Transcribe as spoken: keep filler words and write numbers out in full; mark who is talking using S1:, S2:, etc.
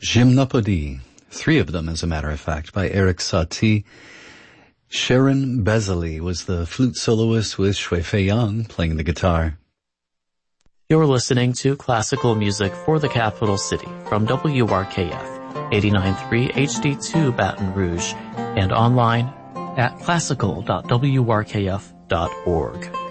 S1: Gymnopédie, three of them as a matter of fact, by Eric Satie. Sharon Bezali was the flute soloist with Shui Fei Yang playing the guitar.
S2: You're listening to classical music for the capital city from W R K F, eighty-nine point three H D two Baton Rouge, and online at classical dot w r k f dot org.